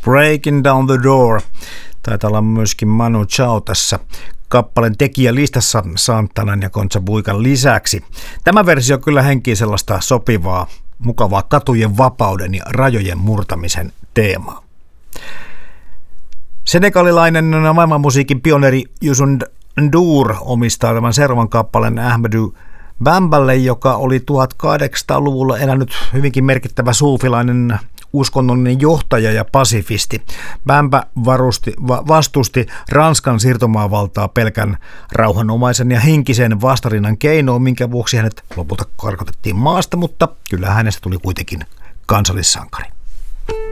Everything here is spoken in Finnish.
Breaking Down the Door. Taitaa olla myöskin Manu Chao tässä kappaleen tekijälistassa Santanan ja Concha Buican lisäksi. Tämä versio kyllä henkii sellaista sopivaa, mukavaa katujen vapauden ja rajojen murtamisen teemaa. Senegalilainen maailmanmusiikin pioneeri Youssou N'Dour omistaa tämän seuraavan kappaleen Ahmadou Bamballe, joka oli 1800-luvulla elänyt hyvinkin merkittävä suufilainen uskonnollinen johtaja ja pasifisti. Bamba vastusti Ranskan siirtomaavaltaa pelkän rauhanomaisen ja henkisen vastarinnan keinoin, minkä vuoksi hänet lopulta karkotettiin maasta, mutta kyllä hänestä tuli kuitenkin kansallissankari.